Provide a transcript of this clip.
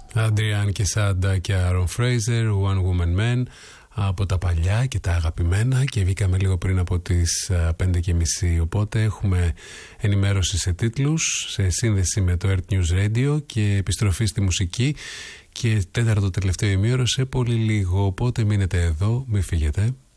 Adrian Quesada και Aaron Fraser, One Woman Man, από τα παλιά και τα αγαπημένα, και βγήκαμε λίγο πριν από τις 5:30, οπότε έχουμε ενημέρωση σε τίτλους, σε σύνδεση με το Earth News Radio και επιστροφή στη μουσική και τέταρτο τελευταίο ημίωρο σε πολύ λίγο, οπότε μείνετε εδώ, μην φύγετε.